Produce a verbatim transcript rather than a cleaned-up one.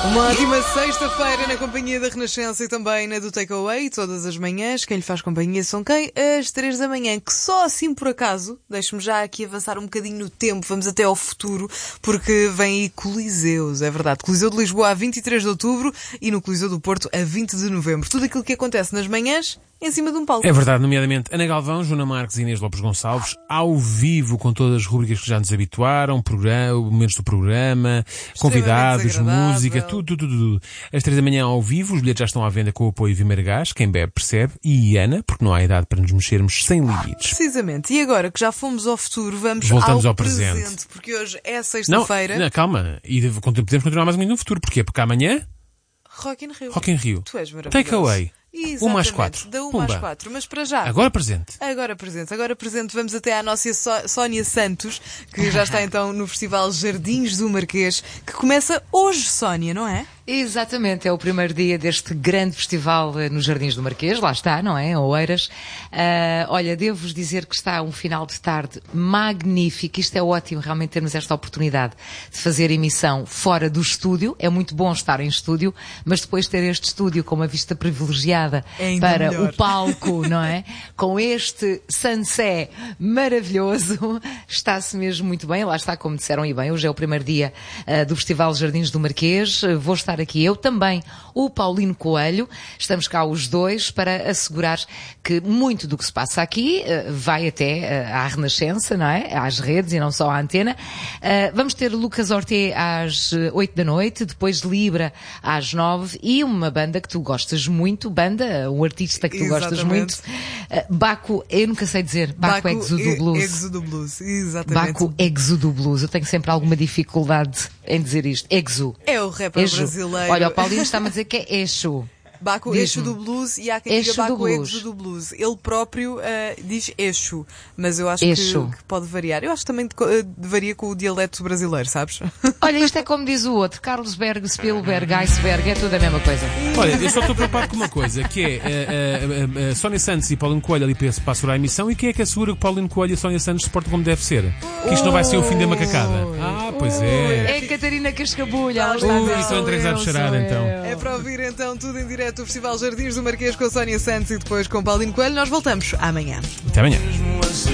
Uma ótima sexta-feira na companhia da Renascença e também na do Takeaway. Todas as manhãs, quem lhe faz companhia são quem? Às três da manhã, que só assim por acaso, deixe-me já aqui avançar um bocadinho no tempo, vamos até ao futuro, porque vem aí Coliseus, é verdade. Coliseu de Lisboa a vinte e três de outubro e no Coliseu do Porto a vinte de novembro. Tudo aquilo que acontece nas manhãs em cima de um palco. É verdade, nomeadamente Ana Galvão, Joana Marques e Inês Lopes Gonçalves, ao vivo, com todas as rubricas que já nos habituaram, programa, momentos do programa, convidados, música, tudo, tudo, tudo, tudo. Às três da manhã ao vivo, os bilhetes já estão à venda com o apoio Vimeira Gás, quem bebe percebe, e Ana, porque não há idade para nos mexermos sem limites. Precisamente. E agora que já fomos ao futuro, vamos Voltamos ao, ao presente. presente, porque hoje é sexta-feira. Não, não, calma, e podemos continuar mais ou menos no futuro, porquê? Porque amanhã... Rock in Rio. Rock in Rio. Tu és maravilhoso. Takeaway. Exatamente, um mais quatro. Da um Pumba. mais quatro. Mas para já. Agora presente. Agora presente. Agora presente. Vamos até à nossa Só- Sónia Santos, que já está então no Festival Jardins do Marquês, que começa hoje, Sónia, não é? Exatamente, é o primeiro dia deste grande festival eh, nos Jardins do Marquês, lá está, não é? Em Oeiras. Ah, olha, devo-vos dizer que está um final de tarde magnífico. Isto é ótimo, realmente termos esta oportunidade de fazer emissão fora do estúdio. É muito bom estar em estúdio, mas depois ter este estúdio com uma vista privilegiada É ainda para melhor. o palco, não é? Com este sunset maravilhoso, está-se mesmo muito bem. Lá está, como disseram e bem, hoje é o primeiro dia ah, do Festival Jardins do Marquês. Uh, Vou estar aqui eu, também o Paulino Coelho. Estamos cá os dois para assegurar que muito do que se passa aqui uh, vai até uh, à Renascença, não é? Às redes e não só à antena. Uh, vamos ter Lucas Orté às oito da noite, depois Libra às nove e uma banda que tu gostas muito, banda, um artista que tu gostas Exatamente. muito. Uh, Baco, eu nunca sei dizer, Baco, Exo do Blues. Exo do Blues, exatamente. Baco Exo do Blues. Eu tenho sempre alguma dificuldade em dizer isto. Exo. É o rapper Exo. brasileiro. Olha, o Paulinho está-me a dizer que é Exo. Baco Diz-me. Eixo do Blues e há quem Eixo diga do Baco Blues. Exo do Blues. Ele próprio uh, diz Eixo, mas eu acho Eixo. que, que pode variar. Eu acho que também de- uh, varia com o dialeto brasileiro, sabes? Olha, isto é como diz o outro. Carlos Berg, Spielberg, Iceberg, é tudo a mesma coisa. Olha, eu só estou preocupado com uma coisa, que é a, a, a, a Sónia Santos e Paulino Coelho ali para para assegurar a emissão, e quem é que assegura que Paulino Coelho e a Sónia Santos se portam como deve ser? Que isto não vai ser o fim da macacada. Ah, pois é. É a Catarina Cascabulha, ela Ui, está a dizer, Ui, estou sou entregues à eu, bicharada, sou então. eu. É para ouvir então tudo em direto o Festival Jardins do Marquês com a Sónia Santos e depois com Paulino Coelho. Nós voltamos amanhã. Até amanhã.